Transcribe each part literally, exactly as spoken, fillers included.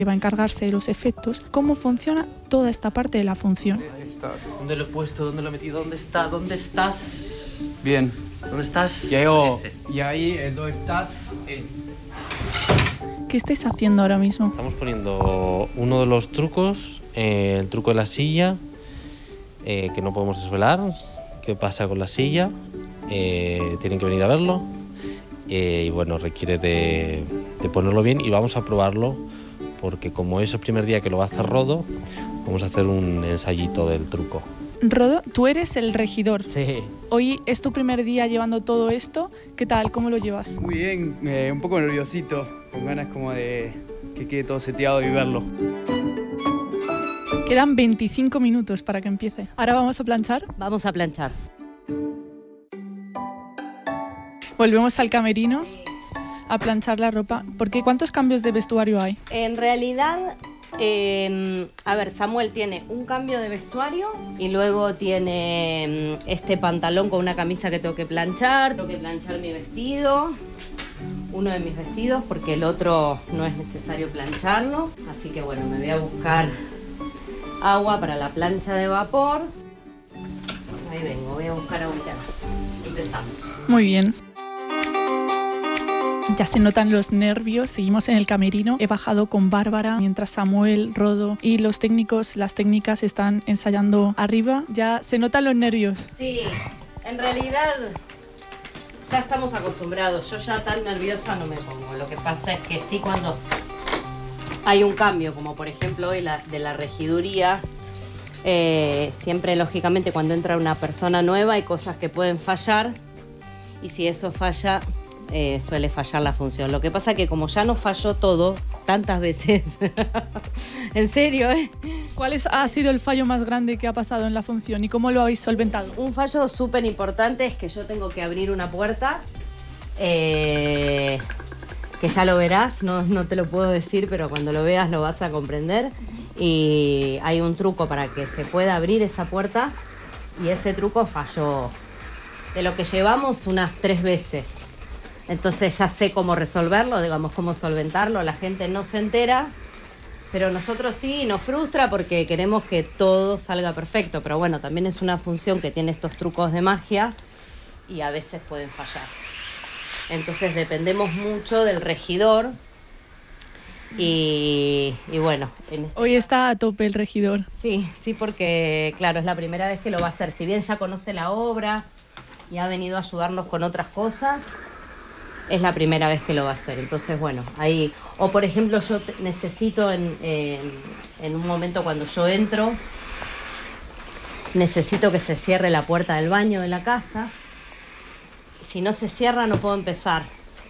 que va a encargarse de los efectos, cómo funciona toda esta parte de la función. Ahí estás. ¿Dónde lo he puesto? ¿Dónde lo he metido? ¿Dónde está? ¿Dóndde estás? Bien. ¿Dónde estás? Y ahí, oh, Ese. y ahí eh, ¿dónde estás? Es... ¿Qué estáis haciendo ahora mismo? Estamos poniendo uno de los trucos, eh, el truco de la silla, eh, que no podemos desvelar. ¿Qué pasa con la silla? Eh, tienen que venir a verlo. Eh, y bueno, requiere de, de ponerlo bien y vamos a probarlo porque como es el primer día que lo va a hacer Rodo, vamos a hacer un ensayito del truco. Rodo, tú eres el regidor. Sí. Hoy es tu primer día llevando todo esto. ¿Qué tal? ¿Cómo lo llevas? Muy bien, eh, un poco nerviosito, con ganas como de que quede todo seteado y verlo. Quedan veinticinco minutos para que empiece. Ahora vamos a planchar. Vamos a planchar. Volvemos al camerino a planchar la ropa. Porque ¿cuántos cambios de vestuario hay? En realidad, eh, a ver, Samuel tiene un cambio de vestuario y luego tiene mm, este pantalón con una camisa que tengo que planchar. Tengo que planchar mi vestido, uno de mis vestidos, porque el otro no es necesario plancharlo. Así que bueno, me voy a buscar agua para la plancha de vapor. Ahí vengo, voy a buscar agüita. Empezamos. Muy bien. Ya se notan los nervios, seguimos en el camerino. He bajado con Bárbara mientras Samuel, Rodo y los técnicos, las técnicas están ensayando arriba. Ya se notan los nervios. Sí, en realidad ya estamos acostumbrados. Yo ya tan nerviosa no me pongo. Lo que pasa es que sí, cuando hay un cambio, como por ejemplo hoy la, de la regiduría, eh, siempre lógicamente cuando entra una persona nueva hay cosas que pueden fallar y si eso falla... Eh, suele fallar la función. Lo que pasa que como ya nos falló todo tantas veces, en serio, ¿eh? ¿Cuál es, ha sido el fallo más grande que ha pasado en la función y cómo lo habéis solventado? Un fallo súper importante es que yo tengo que abrir una puerta, eh, que ya lo verás, no, no te lo puedo decir, pero cuando lo veas lo vas a comprender. Y hay un truco para que se pueda abrir esa puerta y ese truco falló. De lo que llevamos unas tres veces. Entonces ya sé cómo resolverlo, digamos, cómo solventarlo. La gente no se entera, pero nosotros sí, nos frustra porque queremos que todo salga perfecto. Pero bueno, también es una función que tiene estos trucos de magia y a veces pueden fallar. Entonces dependemos mucho del regidor y, y bueno. En este Hoy está a tope el regidor. Sí, sí, porque claro, es la primera vez que lo va a hacer. Si bien ya conoce la obra y ha venido a ayudarnos con otras cosas, es la primera vez que lo va a hacer. Entonces, bueno, ahí... O, por ejemplo, yo te- necesito en, en, en un momento cuando yo entro, necesito que se cierre la puerta del baño de la casa. Si no se cierra, no puedo empezar.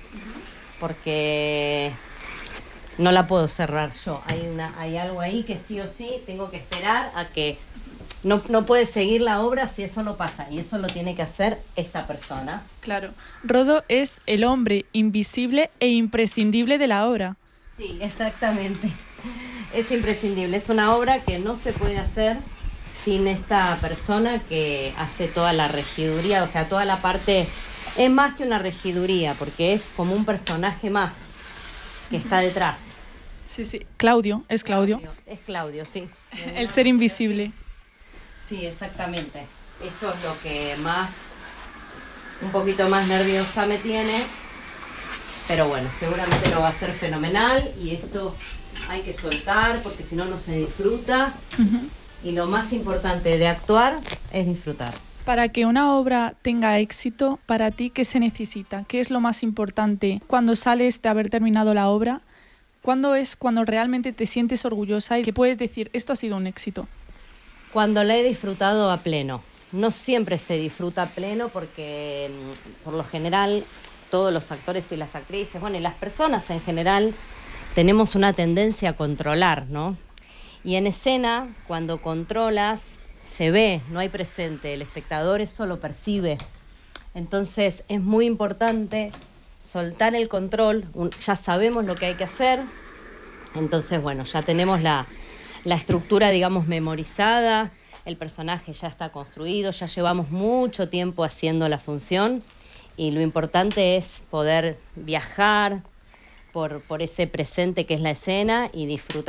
Porque no la puedo cerrar yo. Hay, una, hay algo ahí que sí o sí tengo que esperar a que... No, no puede seguir la obra si eso no pasa. Y eso lo tiene que hacer esta persona. Claro. Rodo es el hombre invisible e imprescindible de la obra. Sí, exactamente. Es imprescindible. Es una obra que no se puede hacer sin esta persona que hace toda la regiduría, o sea, toda la parte... Es más que una regiduría, porque es como un personaje más que está detrás. Sí, sí. Claudio, es Claudio. Es Claudio, sí. El ser invisible. Sí, exactamente. Eso es lo que más, un poquito más nerviosa me tiene. Pero bueno, seguramente lo va a hacer fenomenal y esto hay que soltar porque si no, no se disfruta. Ujú. Y lo más importante de actuar es disfrutar. Para que una obra tenga éxito, para ti, ¿qué se necesita? ¿Qué es lo más importante cuando sales de haber terminado la obra? ¿Cuándo es cuando realmente te sientes orgullosa y que puedes decir, esto ha sido un éxito? Cuando la he disfrutado a pleno. No siempre se disfruta a pleno porque mm, por lo general todos los actores y las actrices, bueno, y las personas en general tenemos una tendencia a controlar, ¿no? Y en escena, cuando controlas, se ve, no hay presente, el espectador eso lo percibe. Entonces es muy importante soltar el control, un- ya sabemos lo que hay que hacer, entonces bueno, ya tenemos la, la estructura, digamos, memorizada, el personaje ya está construido, ya llevamos mucho tiempo haciendo la función y lo importante es poder viajar por, por ese presente que es la escena y disfrutar.